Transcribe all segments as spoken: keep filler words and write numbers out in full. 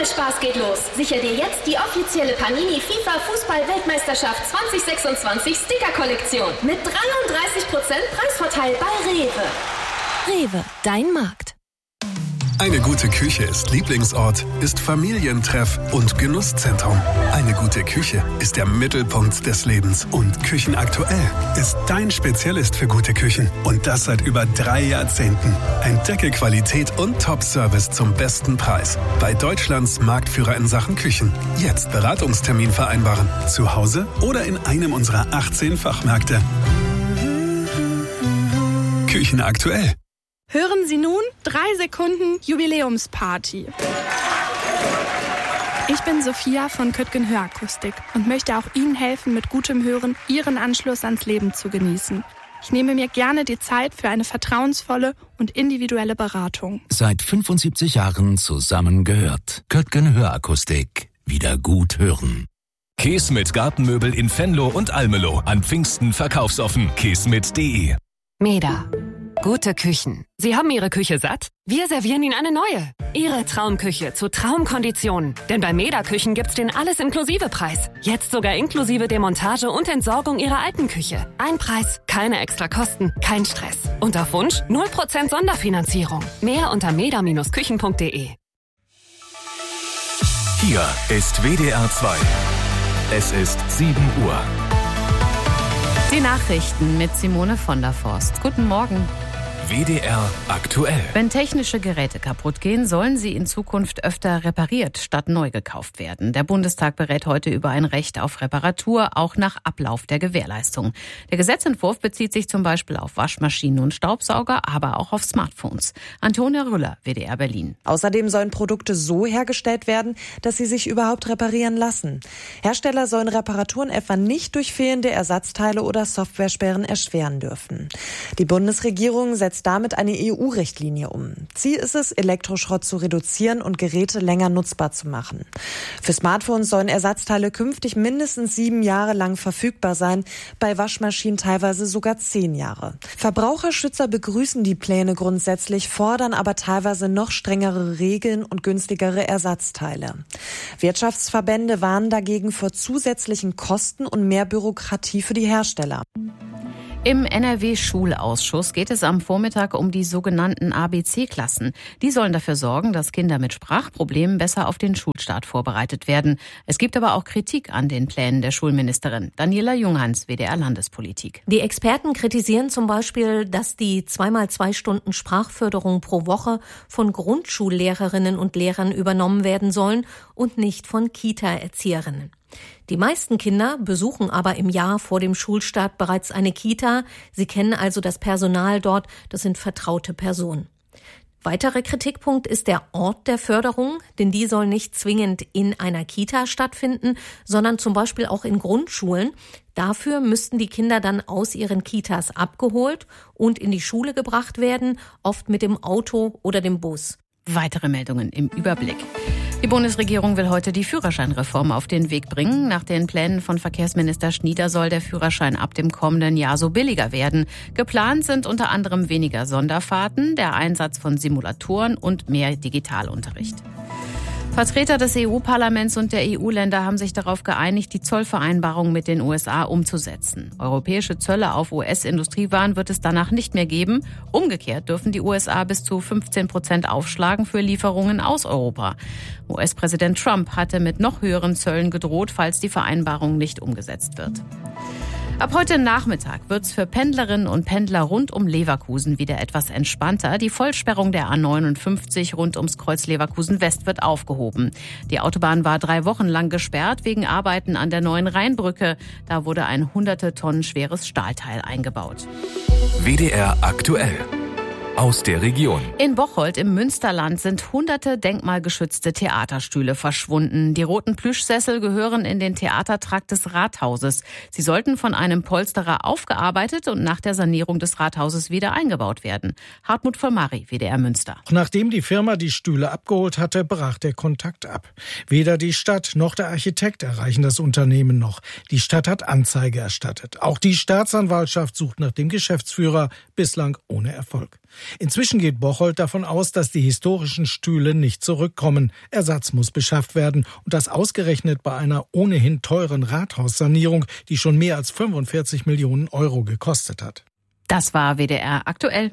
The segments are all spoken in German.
Spaß geht los. Sicher dir jetzt die offizielle Panini FIFA Fußball-Weltmeisterschaft zwanzig sechsundzwanzig Sticker-Kollektion mit dreiunddreißig Prozent Preisvorteil bei Rewe. Rewe, dein Markt. Eine gute Küche ist Lieblingsort, ist Familientreff und Genusszentrum. Eine gute Küche ist der Mittelpunkt des Lebens. Und Küchenaktuell ist dein Spezialist für gute Küchen. Und das seit über drei Jahrzehnten. Entdecke Qualität und Top-Service zum besten Preis. Bei Deutschlands Marktführer in Sachen Küchen. Jetzt Beratungstermin vereinbaren. Zu Hause oder in einem unserer achtzehn Fachmärkte. Küchenaktuell. Hören Sie nun drei Sekunden Jubiläumsparty. Ich bin Sophia von Köttgen Hörakustik und möchte auch Ihnen helfen, mit gutem Hören Ihren Anschluss ans Leben zu genießen. Ich nehme mir gerne die Zeit für eine vertrauensvolle und individuelle Beratung. Seit fünfundsiebzig Jahren zusammengehört. Köttgen Hörakustik. Wieder gut hören. Keesmit Gartenmöbel in Venlo und Almelo. An Pfingsten verkaufsoffen. keesmit punkt de. Meda. Gute Küchen. Sie haben Ihre Küche satt? Wir servieren Ihnen eine neue. Ihre Traumküche zu Traumkonditionen. Denn bei Meda Küchen gibt's den Alles-Inklusive-Preis. Jetzt sogar inklusive Demontage und Entsorgung Ihrer alten Küche. Ein Preis, keine extra Kosten, kein Stress. Und auf Wunsch null Prozent Sonderfinanzierung. Mehr unter meda Bindestrich küchen punkt de. Hier ist W D R zwei. Es ist sieben Uhr. Die Nachrichten mit Simone von der Forst. Guten Morgen. W D R aktuell. Wenn technische Geräte kaputt gehen, sollen sie in Zukunft öfter repariert statt neu gekauft werden. Der Bundestag berät heute über ein Recht auf Reparatur, auch nach Ablauf der Gewährleistung. Der Gesetzentwurf bezieht sich zum Beispiel auf Waschmaschinen und Staubsauger, aber auch auf Smartphones. Antonia Rüller, W D R Berlin. Außerdem sollen Produkte so hergestellt werden, dass sie sich überhaupt reparieren lassen. Hersteller sollen Reparaturen etwa nicht durch fehlende Ersatzteile oder Softwaresperren erschweren dürfen. Die Bundesregierung setzt damit eine E U-Richtlinie um. Ziel ist es, Elektroschrott zu reduzieren und Geräte länger nutzbar zu machen. Für Smartphones sollen Ersatzteile künftig mindestens sieben Jahre lang verfügbar sein, bei Waschmaschinen teilweise sogar zehn Jahre. Verbraucherschützer begrüßen die Pläne grundsätzlich, fordern aber teilweise noch strengere Regeln und günstigere Ersatzteile. Wirtschaftsverbände warnen dagegen vor zusätzlichen Kosten und mehr Bürokratie für die Hersteller. Im N R W-Schulausschuss geht es am Vormittag um die sogenannten A B C-Klassen. Die sollen dafür sorgen, dass Kinder mit Sprachproblemen besser auf den Schulstart vorbereitet werden. Es gibt aber auch Kritik an den Plänen der Schulministerin. Daniela Junghans, W D R Landespolitik. Die Experten kritisieren zum Beispiel, dass die zweimal zwei Stunden Sprachförderung pro Woche von Grundschullehrerinnen und Lehrern übernommen werden sollen und nicht von Kita-Erzieherinnen. Die meisten Kinder besuchen aber im Jahr vor dem Schulstart bereits eine Kita. Sie kennen also das Personal dort, das sind vertraute Personen. Weiterer Kritikpunkt ist der Ort der Förderung, denn die soll nicht zwingend in einer Kita stattfinden, sondern zum Beispiel auch in Grundschulen. Dafür müssten die Kinder dann aus ihren Kitas abgeholt und in die Schule gebracht werden, oft mit dem Auto oder dem Bus. Weitere Meldungen im Überblick. Die Bundesregierung will heute die Führerscheinreform auf den Weg bringen. Nach den Plänen von Verkehrsminister Schnieder soll der Führerschein ab dem kommenden Jahr so billiger werden. Geplant sind unter anderem weniger Sonderfahrten, der Einsatz von Simulatoren und mehr Digitalunterricht. Vertreter des E U-Parlaments und der E U-Länder haben sich darauf geeinigt, die Zollvereinbarung mit den U S A umzusetzen. Europäische Zölle auf U S-Industriewaren wird es danach nicht mehr geben. Umgekehrt dürfen die U S A bis zu fünfzehn Prozent aufschlagen für Lieferungen aus Europa. U S-Präsident Trump hatte mit noch höheren Zöllen gedroht, falls die Vereinbarung nicht umgesetzt wird. Ab heute Nachmittag wird's für Pendlerinnen und Pendler rund um Leverkusen wieder etwas entspannter. Die Vollsperrung der A neunundfünfzig rund ums Kreuz Leverkusen West wird aufgehoben. Die Autobahn war drei Wochen lang gesperrt wegen Arbeiten an der neuen Rheinbrücke. Da wurde ein hunderte Tonnen schweres Stahlteil eingebaut. W D R aktuell. Aus der Region. In Bocholt im Münsterland sind hunderte denkmalgeschützte Theaterstühle verschwunden. Die roten Plüschsessel gehören in den Theatertrakt des Rathauses. Sie sollten von einem Polsterer aufgearbeitet und nach der Sanierung des Rathauses wieder eingebaut werden. Hartmut Vollmari, W D R Münster. Nachdem die Firma die Stühle abgeholt hatte, brach der Kontakt ab. Weder die Stadt noch der Architekt erreichen das Unternehmen noch. Die Stadt hat Anzeige erstattet. Auch die Staatsanwaltschaft sucht nach dem Geschäftsführer, bislang ohne Erfolg. Inzwischen geht Bocholt davon aus, dass die historischen Stühle nicht zurückkommen. Ersatz muss beschafft werden. Und das ausgerechnet bei einer ohnehin teuren Rathaussanierung, die schon mehr als fünfundvierzig Millionen Euro gekostet hat. Das war W D R aktuell.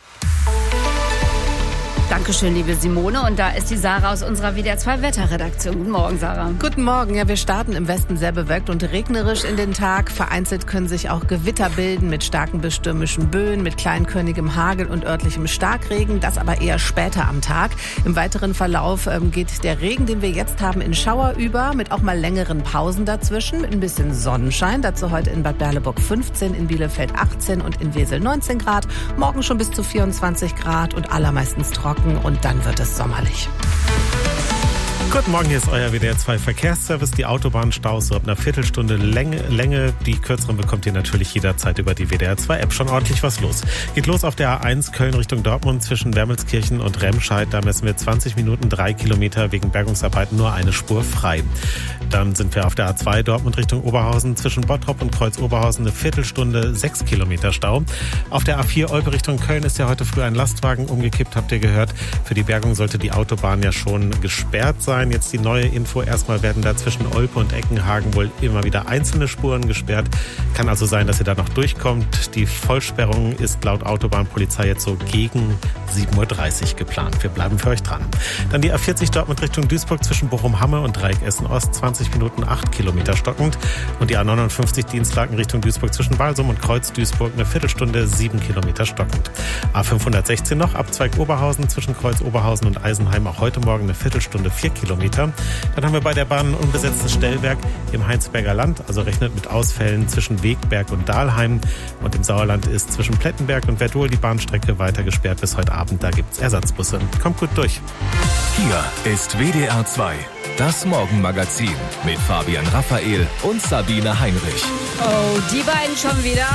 Dankeschön, liebe Simone. Und da ist die Sarah aus unserer W D R zwei Wetterredaktion. Guten Morgen, Sarah. Guten Morgen. Ja, wir starten im Westen sehr bewölkt und regnerisch in den Tag. Vereinzelt können sich auch Gewitter bilden mit starken bis stürmischen Böen, mit kleinkörnigem Hagel und örtlichem Starkregen. Das aber eher später am Tag. Im weiteren Verlauf ähm, geht der Regen, den wir jetzt haben, in Schauer über, mit auch mal längeren Pausen dazwischen, mit ein bisschen Sonnenschein. Dazu heute in Bad Berleburg fünfzehn, in Bielefeld achtzehn und in Wesel neunzehn Grad. Morgen schon bis zu vierundzwanzig Grad und allermeistens trocken. Und dann wird es sommerlich. Guten Morgen, hier ist euer W D R zwei Verkehrsservice. Die Autobahnstaus so ab einer Viertelstunde Länge, Länge. Die kürzeren bekommt ihr natürlich jederzeit über die W D R zwei App. Schon ordentlich was los. Geht los auf der A eins Köln Richtung Dortmund zwischen Wermelskirchen und Remscheid. Da messen wir zwanzig Minuten, drei Kilometer wegen Bergungsarbeiten nur eine Spur frei. Dann sind wir auf der A zwei Dortmund Richtung Oberhausen zwischen Bottrop und Kreuz Oberhausen eine Viertelstunde, sechs Kilometer Stau. Auf der A vier Olpe Richtung Köln ist ja heute früh ein Lastwagen umgekippt, habt ihr gehört. Für die Bergung sollte die Autobahn ja schon gesperrt sein. Jetzt die neue Info. Erstmal werden da zwischen Olpe und Eckenhagen wohl immer wieder einzelne Spuren gesperrt. Kann also sein, dass ihr da noch durchkommt. Die Vollsperrung ist laut Autobahnpolizei jetzt so gegen sieben Uhr dreißig geplant. Wir bleiben für euch dran. Dann die A vierzig Dortmund Richtung Duisburg zwischen Bochum-Hamme und Dreieck Essen-Ost. zwanzig Minuten, acht Kilometer stockend. Und die A neunundfünfzig Dienstlaken Richtung Duisburg zwischen Walsum und Kreuz-Duisburg eine Viertelstunde, sieben Kilometer stockend. A fünfhundertsechzehn noch, Abzweig Oberhausen zwischen Kreuz Oberhausen und Eisenheim auch heute Morgen eine Viertelstunde, vier Kilometer. Dann haben wir bei der Bahn ein unbesetztes Stellwerk im Heinsberger Land, also rechnet mit Ausfällen zwischen Wegberg und Dahlheim. Und im Sauerland ist zwischen Plettenberg und Verdol die Bahnstrecke weiter gesperrt bis heute Abend. Da gibt es Ersatzbusse. Kommt gut durch. Hier ist W D R zwei, das Morgenmagazin mit Fabian Raphael und Sabine Heinrich. Oh, die beiden schon wieder.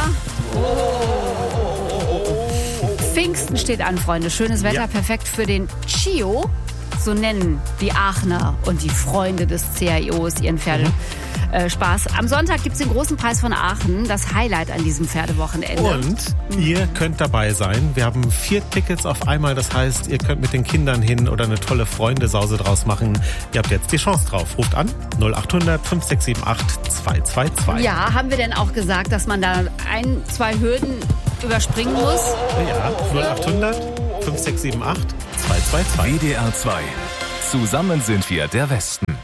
Pfingsten steht an, Freunde. Schönes Wetter, ja. Perfekt für den Chio. So nennen die Aachener und die Freunde des C I Os ihren Pferdespaß. Mhm. Am Sonntag gibt es den großen Preis von Aachen, das Highlight an diesem Pferdewochenende. Und mhm. ihr könnt dabei sein. Wir haben vier Tickets auf einmal. Das heißt, ihr könnt mit den Kindern hin oder eine tolle Freundesause draus machen. Ihr habt jetzt die Chance drauf. Ruft an null acht hundert fünf sechs sieben acht zwei zwei zwei. Ja, haben wir denn auch gesagt, dass man da ein, zwei Hürden überspringen muss? Ja, null acht hundert fünf sechs sieben acht zwei zwei zwei. W D R zwei. Zusammen sind wir der Westen.